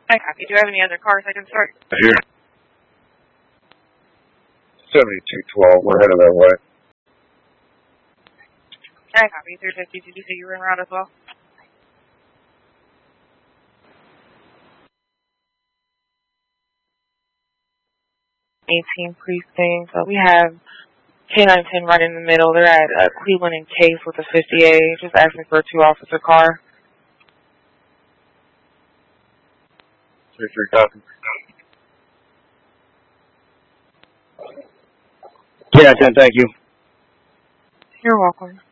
I copy. Do you have any other cars I can start? Here. 7212, we're headed that way. I copy. 350. Did you say you were en route as well? Precinct. So we have K910 right in the middle. They're at Cleveland and Case with a 50A. Just asking for a 2-officer car. 3-3 copy. K910, thank you. You're welcome.